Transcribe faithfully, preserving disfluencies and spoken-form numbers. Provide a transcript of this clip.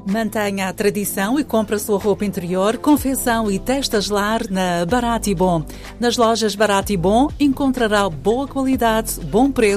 Mantenha a tradição e compre a sua roupa interior, confecção e testas lar na Barato e Bom. Nas lojas Barato e Bom encontrará boa qualidade, bom preço